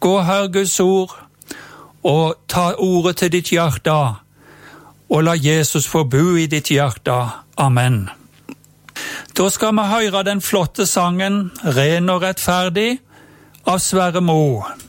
Gå, hør Guds ord, og ta ordet til ditt hjerte, og la Jesus få bo i ditt hjerte. Amen. Da skal vi høre den flotte sangen «Ren og rettferdig» av Sverre Mo.